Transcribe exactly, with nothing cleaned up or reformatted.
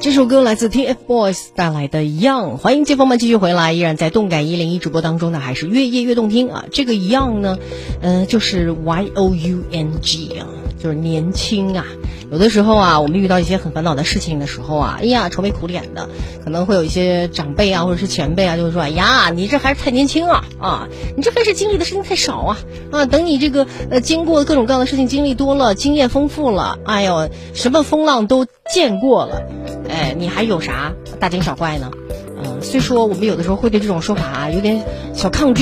这首歌来自 T F Boys 带来的 Young， 欢迎街坊们继续回来，依然在动感一零一直播当中的还是越夜越动听啊。这个 Young 呢，呃，就是 Y O U N G 啊，就是年轻啊。有的时候啊，我们遇到一些很烦恼的事情的时候啊，哎呀，愁眉苦脸的，可能会有一些长辈啊，或者是前辈啊，就会说，哎呀，你这还是太年轻啊，啊，你这还是经历的事情太少啊，啊，等你这个呃经过各种各样的事情经历多了，经验丰富了，哎呦，什么风浪都见过了，哎，你还有啥大惊小怪呢？嗯、呃，虽说我们有的时候会对这种说法啊有点小抗拒。